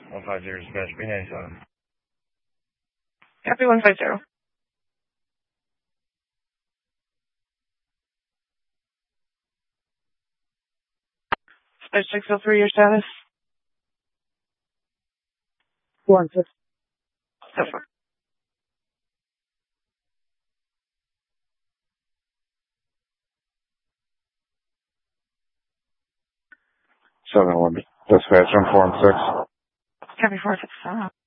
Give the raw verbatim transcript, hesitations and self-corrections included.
one five zero dispatch, B ninety-seven. Copy one five zero. Dispatch six oh three, your status? One six. So far. seven one. Dispatch on form six. Copy four six.